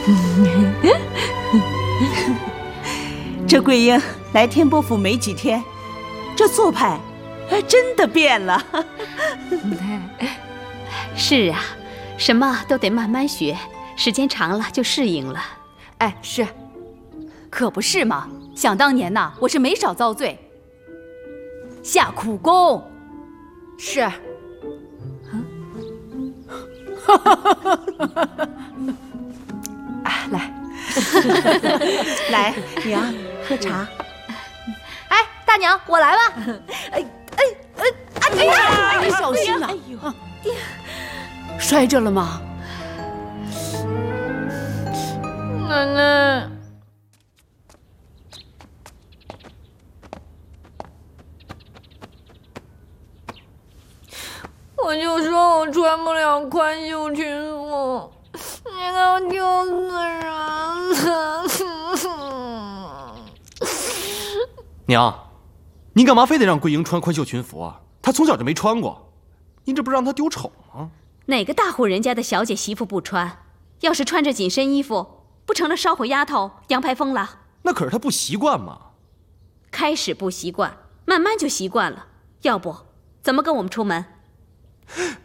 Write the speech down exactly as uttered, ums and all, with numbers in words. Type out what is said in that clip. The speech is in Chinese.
这桂英来天波府没几天，这做派还真的变了。 是啊，什么都得慢慢学，时间长了就适应了。 哎，是，可不是嘛！想当年呐，我是没少遭罪，下苦功。 是。 哎，来， 来，娘喝茶。 哎，大娘，我来了。哎哎哎哎呀！ 你小心呐！哎呦，摔着了吗？ 奶奶。我就说我穿不了宽袖裙服，你给我丢死人了！ 娘，您干嘛非得让桂英穿宽袖裙服啊？她从小就没穿过，您这不是让她丢丑吗？ 哪个大户人家的小姐媳妇不穿？要是穿着紧身衣服，不成了烧火丫头、杨排风了？ 那可是她不习惯嘛。 开始不习惯，慢慢就习惯了。要不，怎么跟我们出门？